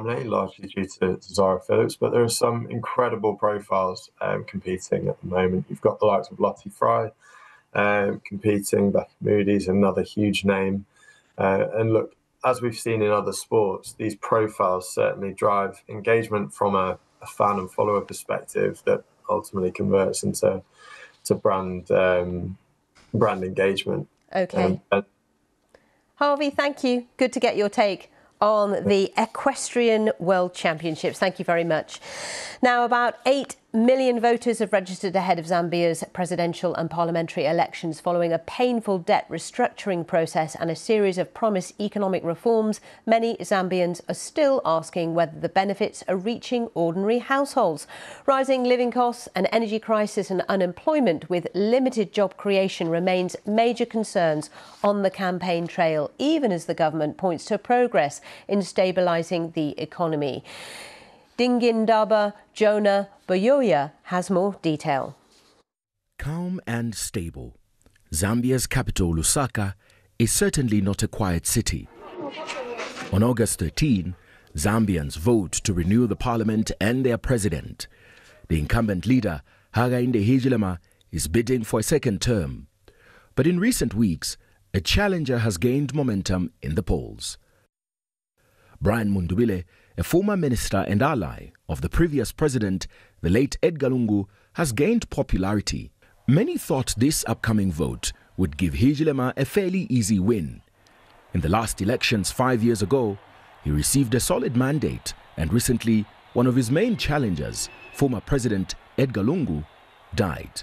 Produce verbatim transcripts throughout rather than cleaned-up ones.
dominated largely due to Zara Phillips, but there are some incredible profiles um, competing at the moment. You've got the likes of Lottie Fry um, competing, Becky Moody's another huge name. Uh, and look, as we've seen in other sports, these profiles certainly drive engagement from a, a fan and follower perspective that ultimately converts into to brand um, brand engagement. Okay. Um, and Harvey, thank you. Good to get your take on the Equestrian World Championships. Thank you very much. Now, about eight million voters have registered ahead of Zambia's presidential and parliamentary elections following a painful debt restructuring process and a series of promised economic reforms. Many Zambians are still asking whether the benefits are reaching ordinary households. Rising living costs, an energy crisis and unemployment with limited job creation remains major concerns on the campaign trail, even as the government points to progress in stabilising the economy. Dingindaba Jonah Boyoya has more detail. Calm and stable, Zambia's capital, Lusaka, is certainly not a quiet city. On August thirteenth, Zambians vote to renew the parliament and their president. The incumbent leader, Hakainde Hichilema, is bidding for a second term. But in recent weeks, a challenger has gained momentum in the polls. Brian Mundubile, a former minister and ally of the previous president, the late Edgar Lungu, has gained popularity. Many thought this upcoming vote would give Hichilema a fairly easy win. In the last elections five years ago, he received a solid mandate, and recently one of his main challengers, former President Edgar Lungu, died.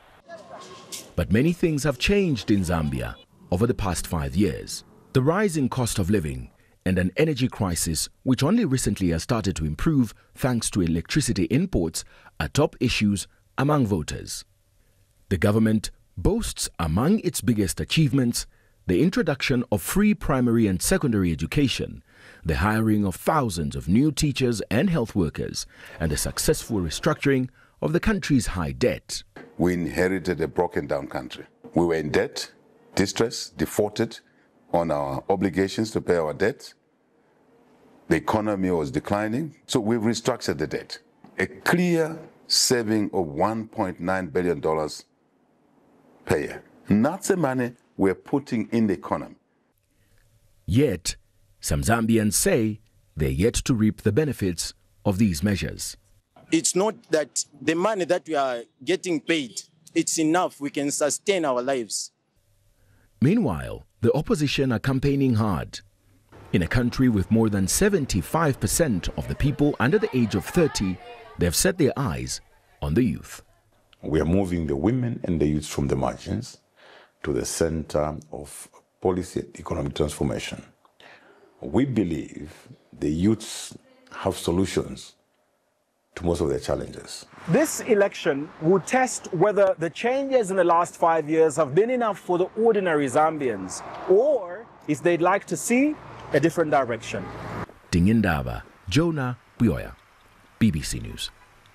But many things have changed in Zambia over the past five years. The rising cost of living and an energy crisis, which only recently has started to improve thanks to electricity imports, are top issues among voters. The government boasts among its biggest achievements the introduction of free primary and secondary education, the hiring of thousands of new teachers and health workers, and the successful restructuring of the country's high debt. We inherited a broken down country. We were in debt, distressed, defaulted on our obligations to pay our debt. The economy was declining, so we've restructured the debt. A clear saving of one point nine billion dollars per year. And that's the money we're putting in the economy. Yet, some Zambians say they're yet to reap the benefits of these measures. It's not that the money that we are getting paid, it's enough, we can sustain our lives. Meanwhile, the opposition are campaigning hard. In a country with more than seventy-five percent of the people under the age of thirty, they've set their eyes on the youth. We are moving the women and the youth from the margins to the center of policy and economic transformation. We believe the youths have solutions to most of their challenges. This election will test whether the changes in the last five years have been enough for the ordinary Zambians, or if they'd like to see a different direction. Dingindaba Jonah Boyoya, B B C News.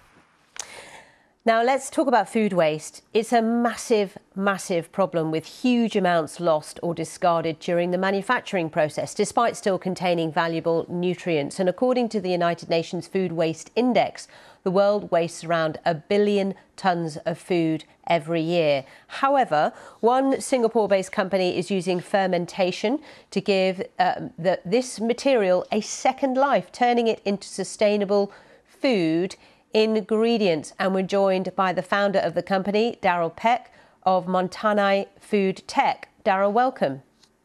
Now let's talk about food waste. It's a massive, massive problem with huge amounts lost or discarded during the manufacturing process, despite still containing valuable nutrients. And according to the United Nations Food Waste Index, the world wastes around a billion tonnes of food every year. However, one Singapore-based company is using fermentation to give uh, the, this material a second life, turning it into sustainable food ingredients. And we're joined by the founder of the company, Daryl Peck of Montanai Food Tech. Daryl, welcome.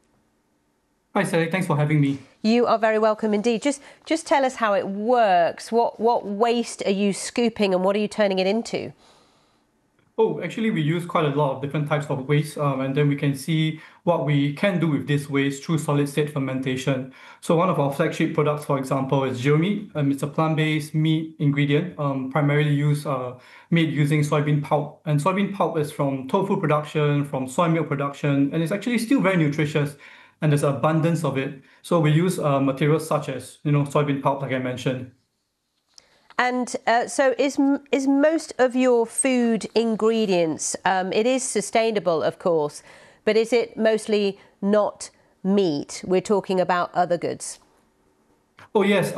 Hi, Sally. Thanks for having me. You are very welcome indeed. Just just tell us how it works. What what waste are you scooping and what are you turning it into? Oh, actually, we use quite a lot of different types of waste, um, and then we can see what we can do with this waste through solid-state fermentation. So one of our flagship products, for example, is GeoMeat. Um, it's a plant-based meat ingredient, um, primarily used uh, made using soybean pulp. And soybean pulp is from tofu production, from soy milk production, and it's actually still very nutritious, and there's abundance of it. So we use uh, materials such as, you know, soybean pulp, like I mentioned. And uh, so is is most of your food ingredients, um, it is sustainable, of course, but is it mostly not meat? We're talking about other goods. Oh, yes.